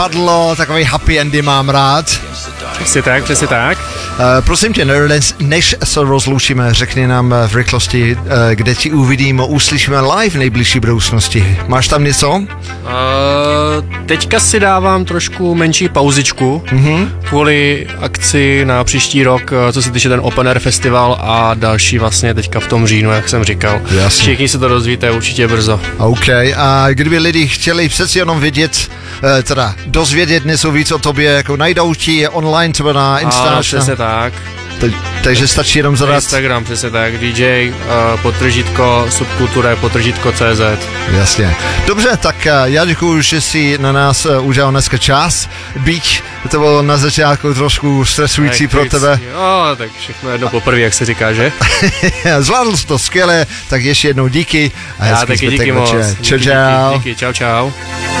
Padlo, takový happy endy mám rád. Přesně tak. Prosím tě, než se rozloučíme, řekni nám v rychlosti, kde ti uvidíme, uslyšíme live v nejbližší budoucnosti. Máš tam něco? Teďka si dávám trošku menší pauzičku kvůli akci na příští rok, co se týče ten Open Air Festival a další vlastně teďka v tom říjnu, jak jsem říkal. Jasně. Všichni se to dozvíte určitě brzo. OK, a kdyby lidi chtěli přeci jenom vědět, dozvědět něco víc o tobě, jako najdou ti online třeba na Instagramu. Přesně tak. Takže stačí jenom zadat Instagram, přesně tak, DJ, subkultura.cz. Jasně. Dobře, tak já děkuju, že jsi na nás udělal dneska čas. Byť to bylo na začátku trošku stresující pro tebe. Jo, tak všechno jedno poprvé, jak se říká, že? Zvládl jsi to skvěle, tak ještě jednou díky. A já taky díky moc. Čau. Díky, čau.